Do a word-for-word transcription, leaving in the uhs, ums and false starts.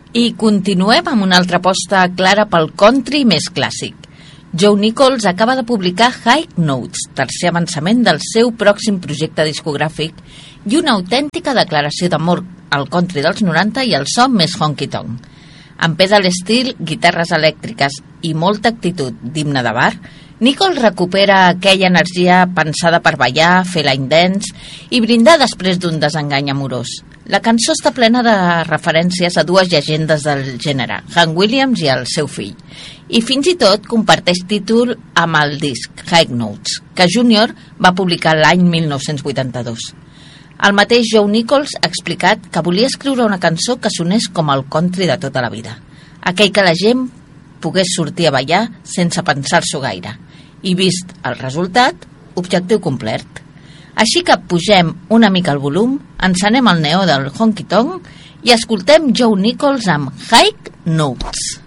I continuem amb una altra aposta clara pel country més clàssic. Joe Nichols acaba de publicar High Notes, tercer avançament del seu pròxim projecte discogràfic, i una autèntica declaració d'amor al country dels noranta i el so més honky-tonk. Amb pedal steel, guitarres elèctriques i molta actitud d'himne de bar, Nichols recupera aquella energia pensada per ballar, fer line dance i brindar després d'un desengany amorós. La cançó està plena de referències a dues llegendes del gènere, Hank Williams i el seu fill, i fins i tot comparteix títol amb el disc High Notes, que Junior va publicar l'any mil nou-cents vuitanta-dos. El mateix Joe Nichols ha explicat que volia escriure una cançó que sonés com el country de tota la vida, aquell que la gent pogués sortir a ballar sense pensar-s'ho gaire. I vist el resultat, objectiu complert. Així que pugem una mica el volum, encenem el neó del honky-tonk i escoltem Joe Nichols amb High Notes.